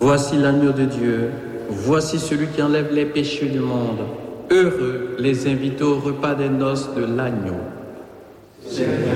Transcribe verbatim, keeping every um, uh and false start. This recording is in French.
Voici l'agneau de Dieu, voici celui qui enlève les péchés du monde. Heureux les invités au repas des noces de l'agneau. Seigneur,